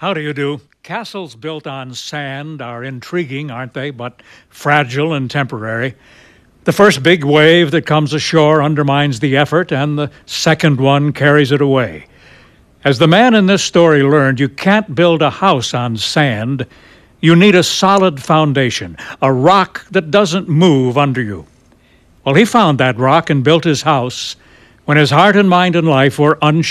How do you do? Castles built on sand are intriguing, aren't they? But fragile and temporary. The first big wave that comes ashore undermines the effort, and the second one carries it away. As the man in this story learned, you can't build a house on sand. You need a solid foundation, a rock that doesn't move under you. Well, he found that rock and built his house when his heart and mind and life were unshaken.